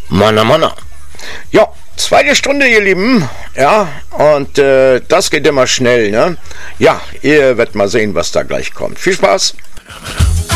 Manna, Manna. Ja, zweite Stunde, ihr Lieben. Ja, und das geht immer schnell, ne? Ja, ihr werdet mal sehen, was da gleich kommt. Viel Spaß.